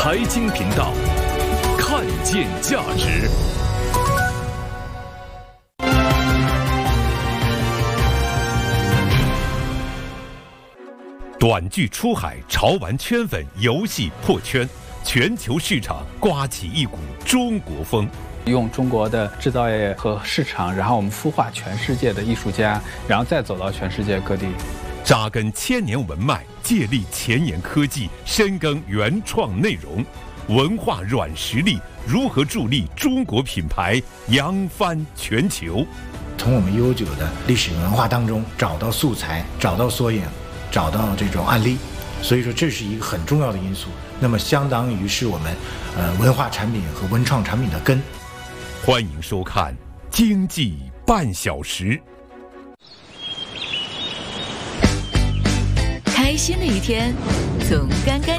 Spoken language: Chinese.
财经频道，看见价值。短剧出海，潮玩圈粉游戏破圈，全球市场刮起一股中国风。 用中国的制造业和市场，然后我们孵化全世界的艺术家，然后再走到全世界各地。 扎根千年文脉，借力前沿科技，深耕原创内容，文化软实力如何助力中国品牌扬帆全球？ 从我们悠久的历史文化当中找到素材，找到缩影，找到这种案例，所以说这是一个很重要的因素。那么相当于是我们文化产品和文创产品的根。 欢迎收看《经济半小时》。 开心的一天从干干